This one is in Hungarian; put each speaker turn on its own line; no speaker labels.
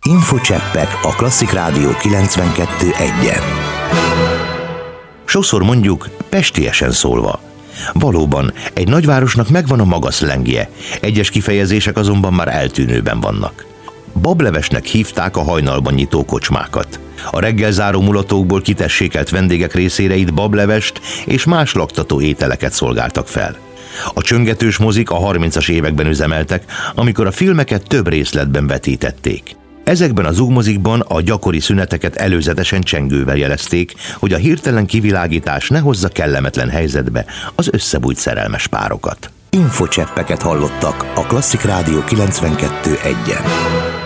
Infocseppek a Klasszik Rádió 92.1-en. Sokszor mondjuk, pestiesen szólva. Valóban, egy nagyvárosnak megvan a maga szlengje, egyes kifejezések azonban már eltűnőben vannak. Bablevesnek hívták a hajnalban nyitó kocsmákat. A reggelzáró mulatókból kitessékelt vendégek részére itt bablevest és más laktató ételeket szolgáltak fel. A csöngetős mozik a 30-as években üzemeltek, amikor a filmeket több részletben vetítették. Ezekben a zugmozikban a gyakori szüneteket előzetesen csengővel jelezték, hogy a hirtelen kivilágítás ne hozza kellemetlen helyzetbe az összebújt szerelmes párokat. Infocseppeket hallottak a Klasszik Rádió 92.1-en.